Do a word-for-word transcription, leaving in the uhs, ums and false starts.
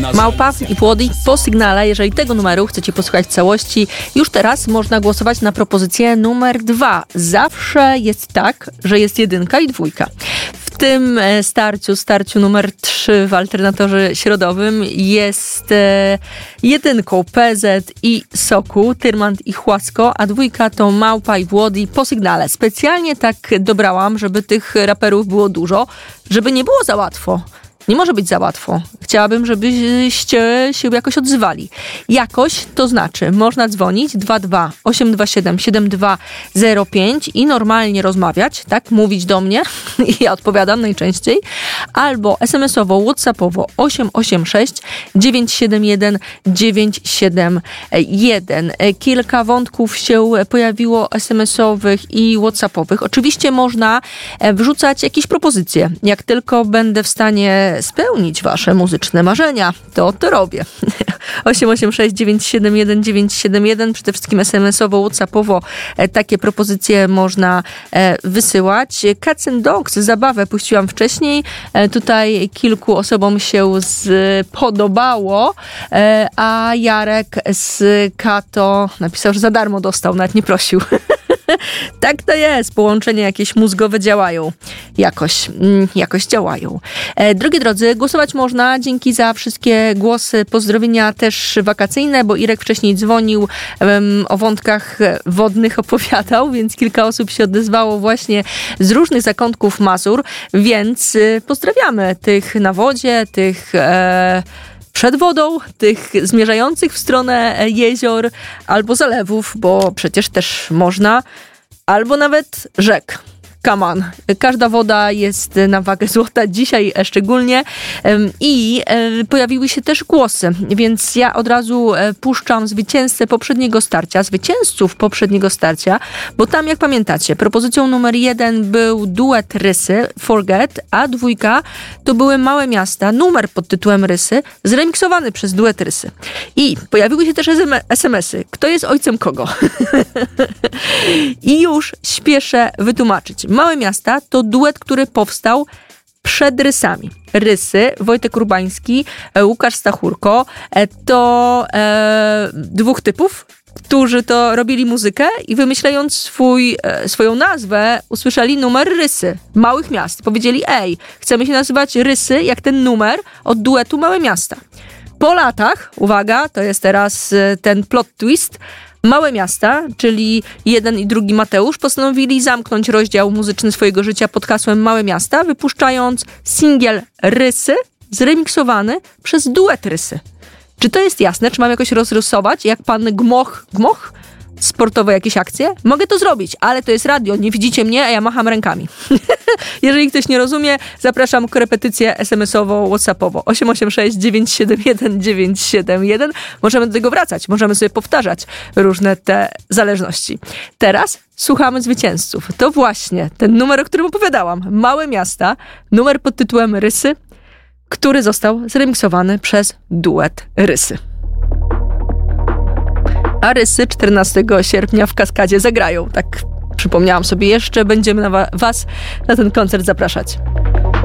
Małpa i Płody po sygnale. Jeżeli tego numeru chcecie posłuchać w całości, już teraz można głosować na propozycję numer dwa. Zawsze jest tak, że jest jedynka i dwójka. W tym starciu, starciu numer trzy w alternatorze środowym jest e, jedynką P Z i Soku, Tyrmand i Chłasko, a dwójka to Małpa i Włody po sygnale. Specjalnie tak dobrałam, żeby tych raperów było dużo, żeby nie było za łatwo. Nie może być za łatwo. Chciałabym, żebyście się jakoś odzywali. Jakoś to znaczy, można dzwonić dwa dwa osiem dwa siedem siedem dwa zero pięć i normalnie rozmawiać, tak? Mówić do mnie i ja odpowiadam najczęściej. Albo es em esowo, whatsappowo osiem osiem sześć dziewięć siedem jeden dziewięć siedem jeden. Kilka wątków się pojawiło es em esowych i whatsappowych. Oczywiście można wrzucać jakieś propozycje. Jak tylko będę w stanie spełnić wasze muzyczne marzenia, to to robię. osiem osiem sześć dziewięć siedem jeden dziewięć siedem jeden. Przede wszystkim es em esowo, whatsappowo takie propozycje można wysyłać. Cats and Dogs, zabawę puściłam wcześniej. Tutaj kilku osobom się podobało, a Jarek z Kato napisał, że za darmo dostał, nawet nie prosił. Tak to jest. Połączenia jakieś mózgowe działają. Jakoś, jakoś działają. Drogie drodzy, głosować można. Dzięki za wszystkie głosy. Pozdrowienia też wakacyjne, bo Irek wcześniej dzwonił, um, o wątkach wodnych opowiadał, więc kilka osób się odezwało właśnie z różnych zakątków Mazur, więc y, pozdrawiamy tych na wodzie, tych... E, przed wodą, tych zmierzających w stronę jezior albo zalewów, bo przecież też można, albo nawet rzek. Come on. Każda woda jest na wagę złota, dzisiaj szczególnie. I pojawiły się też głosy, więc ja od razu puszczam zwycięzcę poprzedniego starcia, zwycięzców poprzedniego starcia, bo tam, jak pamiętacie, propozycją numer jeden był duet Rysy, Forget, a dwójka to były małe miasta, numer pod tytułem Rysy, zremiksowany przez duet Rysy. I pojawiły się też es em esy. Kto jest ojcem kogo? I już śpieszę wytłumaczyć. Małe miasta to duet, który powstał przed Rysami. Rysy, Wojtek Urbański, Łukasz Stachurko, to e, dwóch typów, którzy to robili muzykę i wymyślając swój, e, swoją nazwę, usłyszeli numer Rysy, małych miast. Powiedzieli, ej, chcemy się nazywać Rysy, jak ten numer od duetu Małe Miasta. Po latach, uwaga, to jest teraz ten plot twist, Małe Miasta, czyli jeden i drugi Mateusz, postanowili zamknąć rozdział muzyczny swojego życia pod hasłem Małe Miasta, wypuszczając singiel Rysy, zremiksowany przez duet Rysy. Czy to jest jasne? Czy mam jakoś rozrysować, jak pan Gmoch, Gmoch? Sportowe jakieś akcje? Mogę to zrobić, ale to jest radio, nie widzicie mnie, a ja macham rękami. Jeżeli ktoś nie rozumie, zapraszam korepetycję es em esowo, whatsappowo osiem osiem sześć dziewięć siedem jeden dziewięć siedem jeden. Możemy do tego wracać, możemy sobie powtarzać różne te zależności. Teraz słuchamy zwycięzców. To właśnie ten numer, o którym opowiadałam. Małe Miasta, numer pod tytułem Rysy, który został zremiksowany przez duet Rysy. A Rysy czternastego sierpnia w Kaskadzie zagrają. Tak przypomniałam sobie jeszcze. Będziemy na wa- was na ten koncert zapraszać.